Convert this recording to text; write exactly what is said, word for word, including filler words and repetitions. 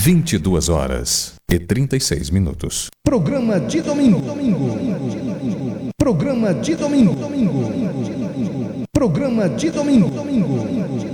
vinte e duas horas e trinta e seis minutos. Programa de domingo. Programa de domingo. Programa de domingo.